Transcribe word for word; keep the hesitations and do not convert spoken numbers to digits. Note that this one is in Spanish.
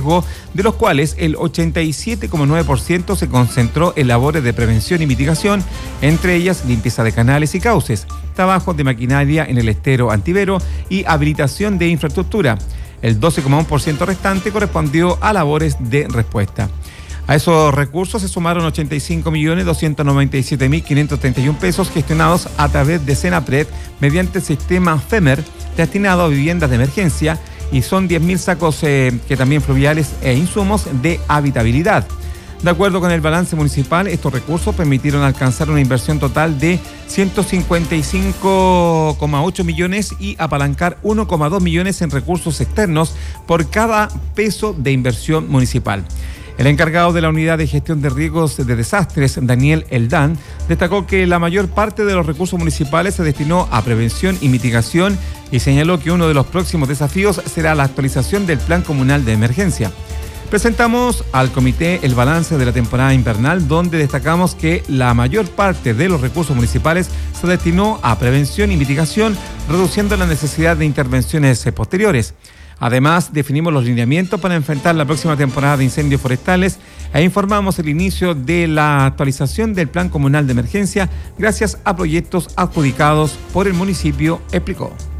riesgo, de los cuales el ochenta y siete coma nueve por ciento se concentró en labores de prevención y mitigación, entre ellas limpieza de canales y cauces, trabajos de maquinaria en el estero Antivero y habilitación de infraestructura. El doce coma uno por ciento restante correspondió a labores de respuesta. A esos recursos se sumaron ochenta y cinco millones doscientos noventa y siete mil quinientos treinta y uno pesos gestionados a través de Senapred mediante el sistema FEMER destinado a viviendas de emergencia, y son diez mil sacos eh, que también fluviales e insumos de habitabilidad. De acuerdo con el balance municipal, estos recursos permitieron alcanzar una inversión total de ciento cincuenta y cinco coma ocho millones y apalancar uno coma dos millones en recursos externos por cada peso de inversión municipal. El encargado de la Unidad de Gestión de Riesgos de Desastres, Daniel Eldán, destacó que la mayor parte de los recursos municipales se destinó a prevención y mitigación y señaló que uno de los próximos desafíos será la actualización del Plan Comunal de Emergencia. Presentamos al comité el balance de la temporada invernal, donde destacamos que la mayor parte de los recursos municipales se destinó a prevención y mitigación, reduciendo la necesidad de intervenciones posteriores. Además, definimos los lineamientos para enfrentar la próxima temporada de incendios forestales e informamos el inicio de la actualización del Plan Comunal de Emergencia gracias a proyectos adjudicados por el municipio, explicó.